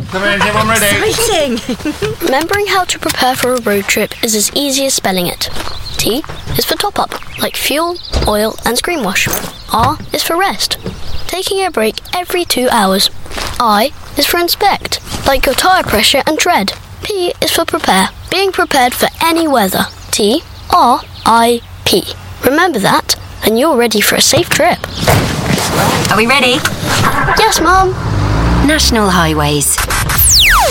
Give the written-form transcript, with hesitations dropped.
Everyone ready? Exciting! Remembering how to prepare for a road trip is as easy as spelling it. T is for top up, like fuel, oil and screen wash. R is for rest, taking a break every 2 hours. I is for inspect, like your tyre pressure and tread. P is for prepare, being prepared for any weather. T, R, I, P. Remember that, and you're ready for a safe trip. Are we ready? Yes, Mum. National Highways.